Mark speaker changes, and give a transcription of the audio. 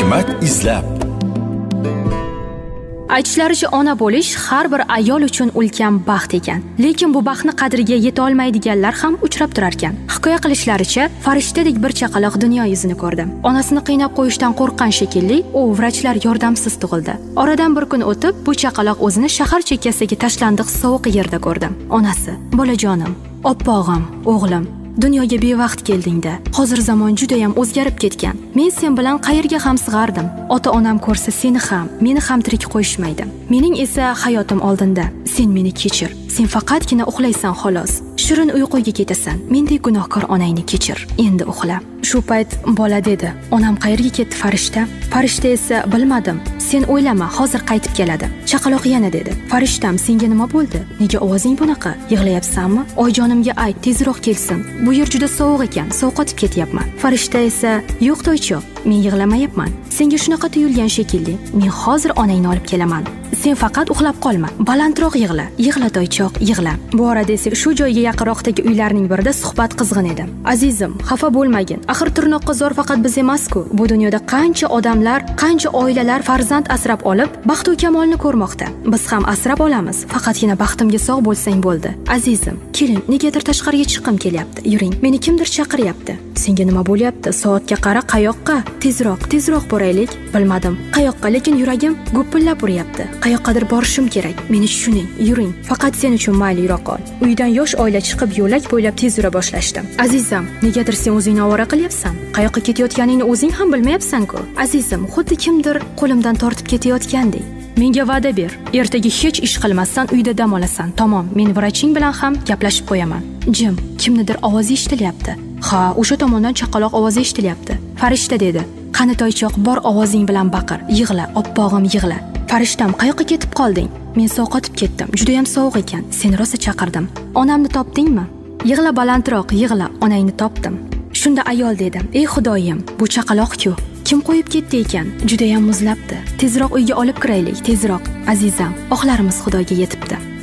Speaker 1: hikmat izlab.
Speaker 2: Aytishlaricha ona bo'lish har bir ayol uchun ulkan baxt ekan. Lekin bu baxtni qadriga yeta olmaydiganlar ham uchrab turar ekan. Hikoya qilishlaricha, farishtadek bir chaqaloq dunyo yuzini ko'rdi. Onasini qiynab qo'yishdan qo'rqqan shekilli, u vrachlar yordamsiz tug'ildi. Oradan bir kun o'tib, bu chaqaloq o'zini shahar chekkasidagi tashlandiq sovuq yerda ko'rdi. Onasi: "Bolajonim, oppog'im, o'g'lim, dunyoga bevaqt kelding-da. Hozir zamon juda ham o'zgarib ketgan. Men sen bilan qayerga ham sig'ardim. Ota-onam ko'rsa seni ham, meni ham tirik qo'yishmaydi. Mening esa hayotim oldinda. Sen meni kechir. Sen faqatgina uxlaysan xolos. Shirin uyquga ketasan. Mendek gunohkor onangni kechir. Endi uxla." Shu payt bola dedi: "Onam qayerga ketdi farishta?" Farishta esa: "Bilmadim. Sen o'ylama, hozir qaytib keladi." Chaqaloq yana dedi: "Farishtam, senga nima bo'ldi? Nega ovozing bunaqa? Yig'layapsanmi? Oyjonimga ayt, tezroq kelsin. Bu yer juda sovuq ekan, sovqotib ketyapman." Farishta esa: "Yo'q toychoq, men yig'lamayapman. Senga shunaqa tuyulgan shekilli. Men hozir onangni olib kelaman. Sen faqat uxlab qolma. Balandroq yig'la. Yig'la toychoq, yig'la." Bu orada esa shu joyga yaqinroqdagi uylarning birida suhbat qizg'in edi. "Azizim, xafa bo'lmagin. Axir tirnoqqa zor faqat biz emas-ku. Bu dunyoda qancha odamlar, qancha oilalar farzand asrab olib, baxt va kamolni ko'rmoqda. Biz ham asrab olamiz. Faqatgina baxtimga sog' bo'lsang bo'ldi. Azizim, kelin, negadir tashqariga chiqqim kelyapti. Yuring, meni kimdir chaqiryapti. Senga nima bo'lyapti? Soatga qara, qayoqqa? Tezroq boraylik." "Bilmadim, qayoqqa, lekin yuragim gupillab uryapti. Qayoqqadir borishim kerak. Meni tushuning. Yuring. Faqat sen uchun mayli yura qol." Uydan yosh oila chiqib yo'lak bo'ylab tez yura boshlashdi. "Azizam, negadir sen o'zingni ovora qilyapsan. Qayoqqa ketayotganingni o'zing ham bilmayapsan-ku. Azizim, xuddi kimdir qo'limdan tortib ketayotgandek. Menga va'da ber. Ertaga hech ish qilmasdan uyda dam olasan. Tamom, men vraching bilan ham gaplashib qo'yaman." Jim, kimnidir ovozi eshitilyapti. "Ha, o'sha tomondan chaqaloq ovozi eshitilyapti." Farishta dedi: "Qani toychoq, bor ovozing bilan baqir. Yig'la, oppog'im, yig'la." "Farishtam, qayoqqa ketib qolding?" "Men sovqotib ketdim. Juda ham sovuq ekan. Seni rosa chaqirdim." "Onamni topdingmi?" "Yig'la balandroq, yig'la. Onangni topdim." Shunda ayol dedi: "Ey Xudoyim, bu chaqaloq-ku. Kim qo'yib ketdi ekan? Juda ham muzlabdi. Tezroq uyga olib kiraylik, tezroq. Azizam, oqlarimiz Xudoga yetibdi."